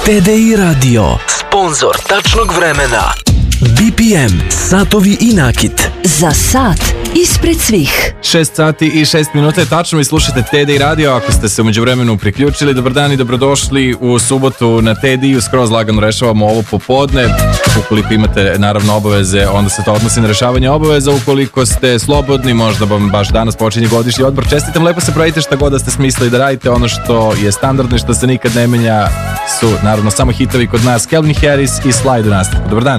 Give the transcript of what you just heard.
TDI Radio, sponzor tačnog vremena. BPM, satovi i nakit. Za sat ispred svih. 6 sati i 6 minuta je tačno i slušate TDI Radio. Ako ste se umeđu vremenu priključili, dobar dan i dobrodošli u subotu na TDI. Skroz lagano rešavamo ovo popodne. Ukoliko imate naravno obaveze, onda se to odnosi na rešavanje obaveza. Ukoliko ste slobodni, možda vam baš danas počinje godišnji odmor, čestitam, lepo se pravite šta god da ste smislili da radite. Ono što je standardno i što se nikad ne menja su naravno samo hitovi kod nas. Calvin Harris i Slide u nastavku. Dobar dan.